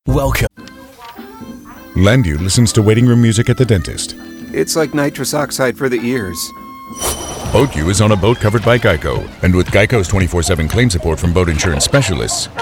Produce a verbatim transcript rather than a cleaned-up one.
Welcome. Landu listens to waiting room music at the dentist. It's like nitrous oxide for the ears. BoatU is on a boat covered by Geico. And with Geico's twenty-four seven claim support from boat insurance specialists,